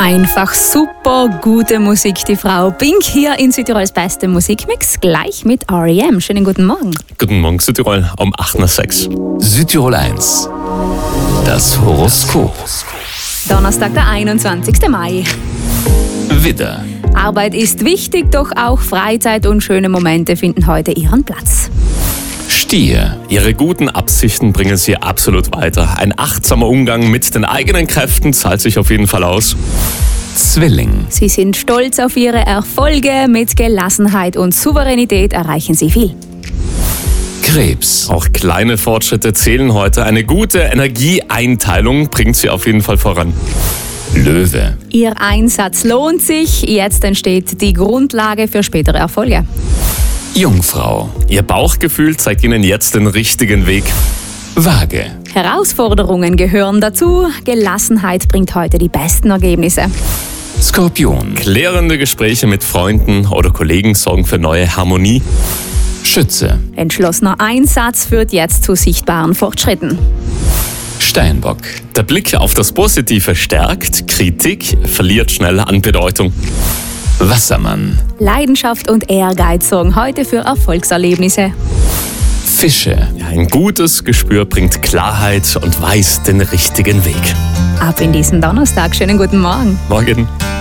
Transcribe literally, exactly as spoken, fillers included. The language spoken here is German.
Einfach super gute Musik, die Frau Pink hier in Südtirols beste Musikmix, gleich mit R E M. Schönen guten Morgen. Guten Morgen Südtirol um acht Uhr sechs. Südtirol eins. Das Horoskop. Donnerstag, der einundzwanzigster Mai. Widder. Arbeit ist wichtig, doch auch Freizeit und schöne Momente finden heute ihren Platz. Stier. Ihre guten Absichten bringen Sie absolut weiter. Ein achtsamer Umgang mit den eigenen Kräften zahlt sich auf jeden Fall aus. Zwilling. Sie sind stolz auf ihre Erfolge. Mit Gelassenheit und Souveränität erreichen sie viel. Krebs. Auch kleine Fortschritte zählen heute. Eine gute Energieeinteilung bringt Sie auf jeden Fall voran. Löwe. Ihr Einsatz lohnt sich. Jetzt entsteht die Grundlage für spätere Erfolge. Jungfrau. Ihr Bauchgefühl zeigt Ihnen jetzt den richtigen Weg. Waage. Herausforderungen gehören dazu. Gelassenheit bringt heute die besten Ergebnisse. Skorpion. Klärende Gespräche mit Freunden oder Kollegen sorgen für neue Harmonie. Schütze. Entschlossener Einsatz führt jetzt zu sichtbaren Fortschritten. Steinbock. Der Blick auf das Positive stärkt, Kritik verliert schnell an Bedeutung. Wassermann. Leidenschaft und Ehrgeiz sorgen heute für Erfolgserlebnisse. Fische. Ja, ein gutes Gespür bringt Klarheit und weist den richtigen Weg. Ab in diesen Donnerstag. Schönen guten Morgen. Morgen.